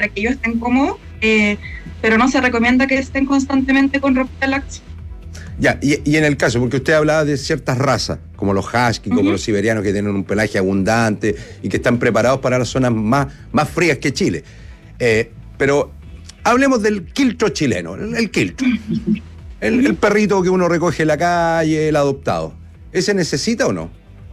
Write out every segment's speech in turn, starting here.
para que ellos estén cómodos, pero no se recomienda que estén constantemente con ropa de lácteo. Ya, y en el caso, porque usted hablaba de ciertas razas, como los husky, como los siberianos, que tienen un pelaje abundante y que están preparados para las zonas más frías que Chile. Pero hablemos del quiltro chileno, el quiltro. El perrito que uno recoge en la calle, el adoptado. ¿Ese necesita o no?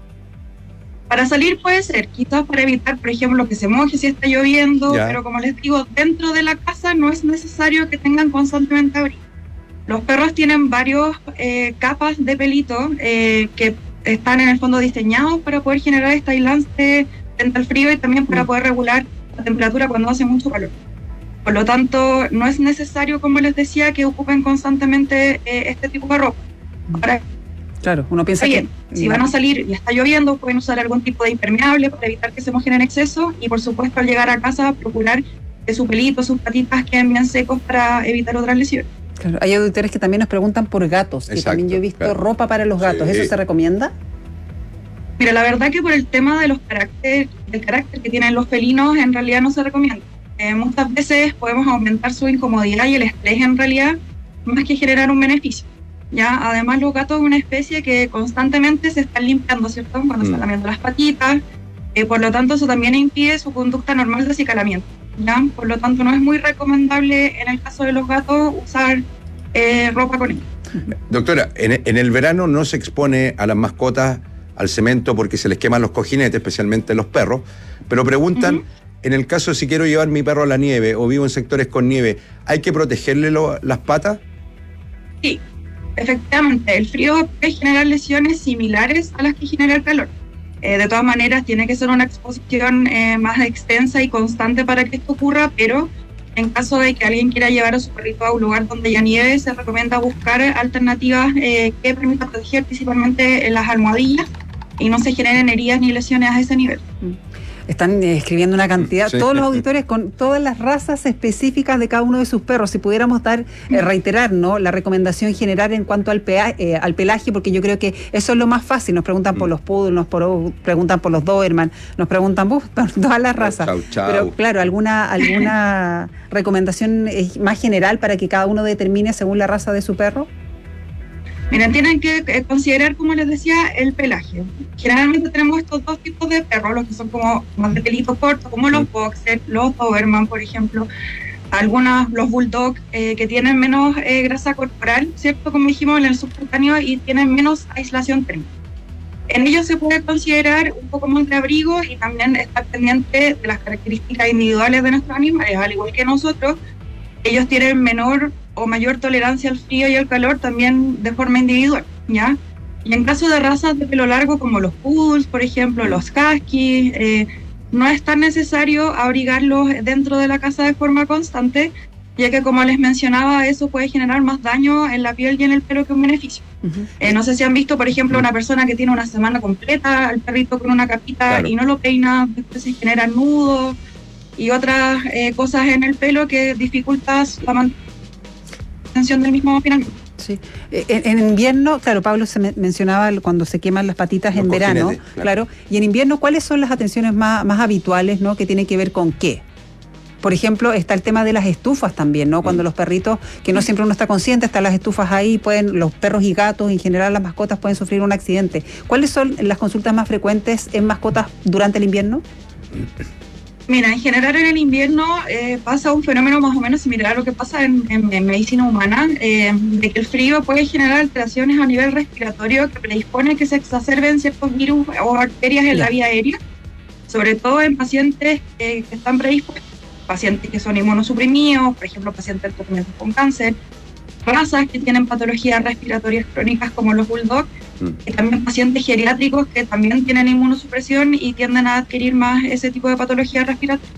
Para salir puede ser, quizás para evitar, por ejemplo, que se moje si está lloviendo, pero como les digo, dentro de la casa no es necesario que tengan constantemente abrigo. Los perros tienen varios capas de pelito que están en el fondo diseñados para poder generar este aislante frente al frío y también para poder regular la temperatura cuando hace mucho calor. Por lo tanto, no es necesario, como les decía, que ocupen constantemente este tipo de ropa. Ahora, claro, uno piensa que si van a salir y está lloviendo, pueden usar algún tipo de impermeable para evitar que se mojen en exceso y, por supuesto, al llegar a casa, procurar que su pelito, sus patitas queden bien secos para evitar otras lesiones. Claro, hay auditores que también nos preguntan por gatos, que también yo he visto ropa para los gatos. ¿Eso se recomienda? Mira, la verdad que por el tema de del carácter que tienen los felinos, en realidad no se recomienda. Muchas veces podemos aumentar su incomodidad y el estrés en realidad, más que generar un beneficio. ¿Ya? Además, los gatos son una especie que constantemente se están limpiando, ¿cierto? Cuando se están lambiendo las patitas, por lo tanto eso también impide su conducta normal de acicalamiento. ¿Ya? Por lo tanto, no es muy recomendable en el caso de los gatos usar ropa con ellos. Doctora, en el verano no se expone a las mascotas al cemento porque se les queman los cojinetes, especialmente los perros, pero preguntan, en el caso de si quiero llevar mi perro a la nieve o vivo en sectores con nieve, ¿hay que protegerle las patas? Sí, efectivamente, el frío puede generar lesiones similares a las que genera el calor. De todas maneras, tiene que ser una exposición más extensa y constante para que esto ocurra, pero en caso de que alguien quiera llevar a su perrito a un lugar donde haya nieve, se recomienda buscar alternativas que permitan proteger principalmente las almohadillas y no se generen heridas ni lesiones a ese nivel. Están escribiendo una cantidad, todos los auditores con todas las razas específicas de cada uno de sus perros. Si pudiéramos reiterar, ¿no?, la recomendación general en cuanto al pelaje, porque yo creo que eso es lo más fácil. Nos preguntan por los poodles, nos preguntan por los doberman, nos preguntan por todas las razas. Pero claro, ¿alguna recomendación más general para que cada uno determine según la raza de su perro? Miren, tienen que considerar, como les decía, el pelaje. Generalmente tenemos estos dos tipos de perros, los que son como más de pelito corto, como los boxers, los doberman, por ejemplo, los bulldog, que tienen menos grasa corporal, ¿cierto? Como dijimos, en el subcutáneo, y tienen menos aislación térmica. En ellos se puede considerar un poco más de abrigo y también estar pendiente de las características individuales de nuestros animales, al igual que nosotros. Ellos tienen menor o mayor tolerancia al frío y al calor también de forma individual, ¿ya? Y en caso de razas de pelo largo como los poodles, por ejemplo, los husky, no es tan necesario abrigarlos dentro de la casa de forma constante, ya que, como les mencionaba, eso puede generar más daño en la piel y en el pelo que un beneficio. No sé si han visto, por ejemplo, una persona que tiene una semana completa al perrito con una capita y no lo peina, después se generan nudos y otras cosas en el pelo que dificultan la mantención del mismo finalmente. Sí. En invierno, claro, Pablo se mencionaba cuando se queman las patitas en verano, claro. Y en invierno, ¿cuáles son las atenciones más habituales, ¿no?, que tienen que ver con qué? Por ejemplo, está el tema de las estufas también, ¿no? Cuando los perritos, que no siempre uno está consciente, están las estufas ahí, los perros y gatos, en general las mascotas pueden sufrir un accidente. ¿Cuáles son las consultas más frecuentes en mascotas durante el invierno? Mira, en general en el invierno pasa un fenómeno más o menos similar a lo que pasa en medicina humana, de que el frío puede generar alteraciones a nivel respiratorio que predispone que se exacerben ciertos virus o bacterias en la vía aérea, sobre todo en pacientes que están predispuestos, pacientes que son inmunosuprimidos, por ejemplo, pacientes con cáncer, razas que tienen patologías respiratorias crónicas como los bulldog, y también pacientes geriátricos que también tienen inmunosupresión y tienden a adquirir más ese tipo de patologías respiratorias.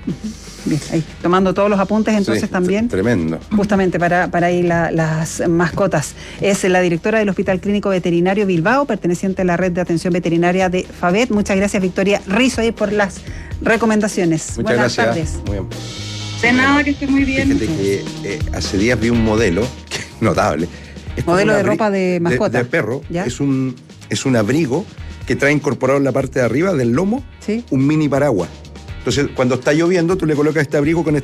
Bien, ahí, tomando todos los apuntes, entonces también. Tremendo. Justamente para ir las mascotas. Es la directora del Hospital Clínico Veterinario Bilbao, perteneciente a la red de atención veterinaria de FAVET. Muchas gracias, Victoria Rizo, por las recomendaciones. Buenas tardes. Muy bien. De nada, que esté muy bien. Fíjate que hace días vi un modelo que es notable. Modelo de ropa de mascota. De perro. Es un abrigo que trae incorporado en la parte de arriba del lomo un mini paraguas. Entonces, cuando está lloviendo, tú le colocas este abrigo con